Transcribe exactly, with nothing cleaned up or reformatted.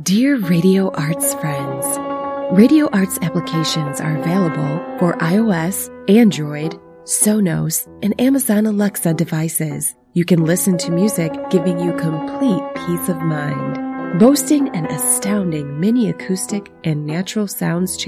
Dear Radio Arts friends, Radio Arts applications are available for iOS, Android, Sonos, and Amazon Alexa devices. You can listen to music giving you complete peace of mind. Boasting an astounding mini acoustic and natural sounds